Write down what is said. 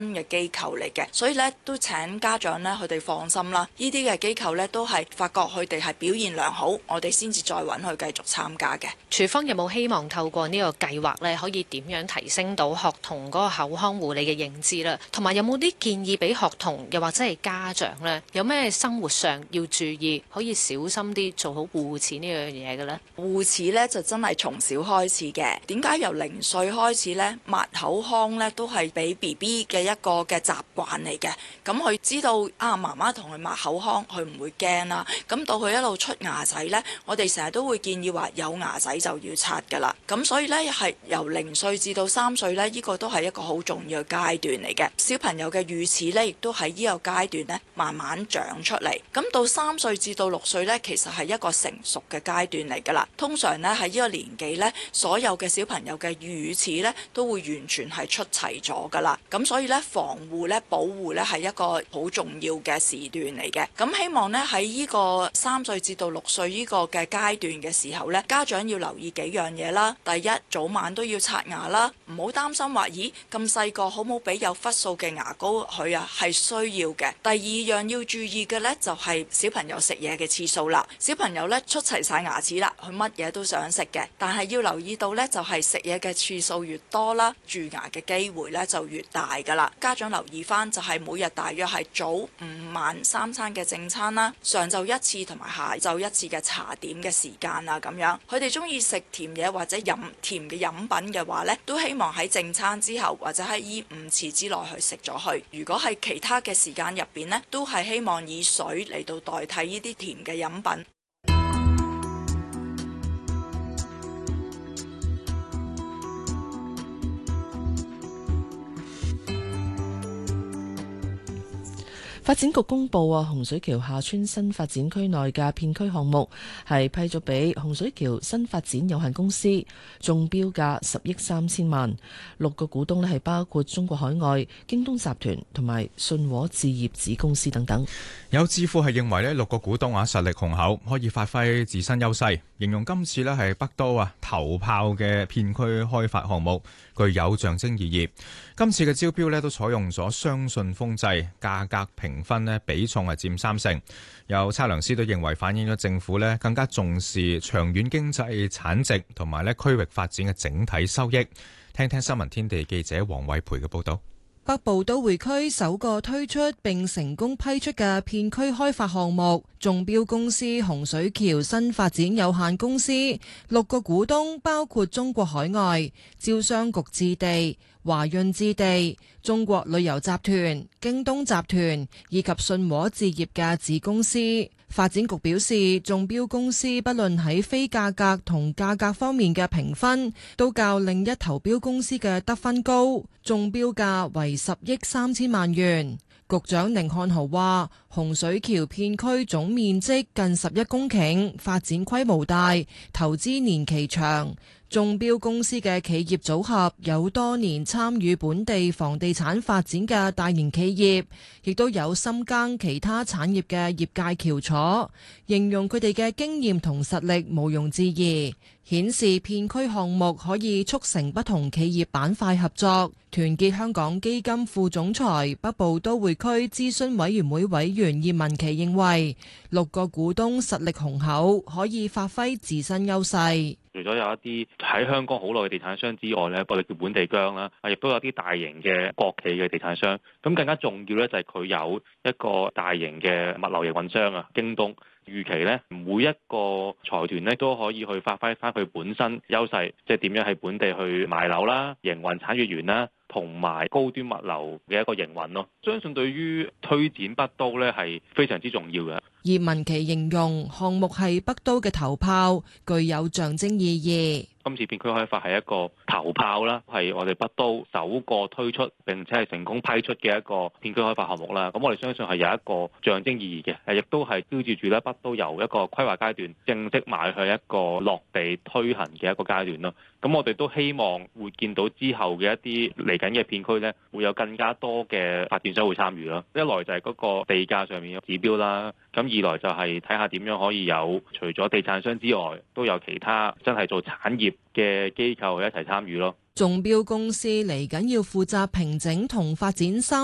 嘅機構嚟嘅，所以咧都請家長咧佢哋放心啦。呢啲嘅機構咧都係發覺佢哋係表現良好，我哋先至再揾佢繼續參加嘅。 署方有冇希望透過呢個計劃咧，可以點樣提升到學童嗰個口腔護理嘅認知啦？同埋有冇啲建議俾學童又或者係家長咧，有咩生活上要注意，可以小心啲做好護齒呢樣嘢嘅咧？ 護齒咧就真係從小開始嘅。點解由0歲開始咧？抹口腔咧都係俾 BB 嘅一個嘅習慣嚟嘅。咁佢知道啊，媽媽同佢抹口腔，佢唔會驚啦。咁到佢一路出牙仔咧，我哋成日都會建議話有牙仔就要刷㗎啦。咁所以咧係由0歲至到3歲咧，呢個都係一個好重要嘅階段嚟嘅。小朋友嘅乳齒咧，亦都喺呢個階段咧慢慢長出嚟。咁到3歲至到6歲咧，其實係一個成熟嘅階段嚟㗎啦。通常咧喺呢個年紀咧，所有嘅小朋友嘅乳齒咧都會完全係出齊咗㗎啦。咁所以咧防護咧保護咧係一個好重要嘅時段嚟嘅。咁希望咧喺呢個3歲至到6歲呢個嘅階段嘅時候咧，家長要留意幾樣嘢啦。第一，早晚都要刷牙啦，唔好擔心話，咦咁細個好冇俾有氟素嘅牙膏佢啊，係需要嘅。第二樣要注意嘅咧就係小朋友食嘢嘅次數啦。小朋友咧出齊晒牙齒啦，佢乜嘢都想食嘅，但係要留意到咧就係食嘢嘅次數越多啦，蛀牙嘅機會咧就越大噶啦。家長留意翻就係每日大約係早午晚3餐嘅正餐啦，上晝一次同埋下晝一次嘅茶點嘅時間啊咁樣。佢哋中意食甜嘢或者飲甜嘅飲品嘅話咧，都希望喺正餐之後或者喺呢5次之內去食咗佢。如果係其他嘅時間入邊咧，都係希望以水嚟到代替呢啲甜嘅飲品。 發展局公布洪水橋廈村新發展區內嘅片區項目係批咗俾洪水橋新發展有限公司，中標價10億3千萬。6個股東咧係包括中國海外、京東集團同埋信和置業子公司等等。 有智庫係認為呢6個股東實力雄厚，可以發揮自身優勢，形容今次呢係北都頭炮嘅片區開發項目，具有象徵意義。今次嘅招標呢都採用咗雙信封制，價格評分呢比重係佔3成。有測量師都認為反映咗政府呢更加重視長遠經濟產值同埋呢區域發展嘅整體收益。聽聽新聞天地記者黃偉培嘅報導。 北部都會區首個推出並成功批出嘅片區開發項目，中標公司洪水橋新發展有限公司，6個股東包括中國海外、招商局置地、華潤置地、中國旅遊集團、京東集團以及信和置業嘅子公司。發展局表示，中標公司不論喺非價格同價格方面嘅評分，都較另一投標公司嘅得分高，中標價為10億3千萬元。局長寧漢豪話，洪水橋片區總面積近11公頃，發展規模大，投資年期長。中標公司嘅企業組合有多年參與本地房地產發展嘅大型企業，亦都有深耕其他產業嘅業界翹楚，形容佢哋嘅經驗同實力毋庸置疑，顯示片區項目可以促成不同企業板塊合作。團結香港基金副總裁、北部都會區諮詢委員會委員葉文琪認為，6個股東實力雄厚，可以發揮自身優勢。 除咗有一啲喺香港好耐嘅地產商之外咧，我哋叫本地薑啦，亦都有啲大型嘅國企嘅地產商。咁更加重要咧，就係佢有一個大型嘅物流營運商啊，京東。預期咧，每一個財團咧都可以去發揮翻佢本身優勢，即係點樣喺本地去賣樓啦、營運產業園啦，同埋高端物流嘅一個營運咯。相信對於推展北都咧係非常之重要嘅。 葉文琪形容項目係北都嘅頭炮，具有象徵意義。 今次片區開發係一個頭炮啦，係我哋北都首個推出並且係成功批出嘅一個片區開發項目啦。咁我哋相信係有一個象徵意義嘅，亦都係標誌住咧北都由一個規劃階段正式邁向一個落地推行嘅一個階段咯。咁我哋都希望會見到之後嘅一啲嚟緊嘅片區咧，會有更加多嘅發展商會參與咯。一來就係嗰個地價上面嘅指標啦，咁二來就係睇下點樣可以有除咗地產商之外，都有其他真係做產業業嘅機構一齊參與咯。 中標公司嚟緊要負責平整同發展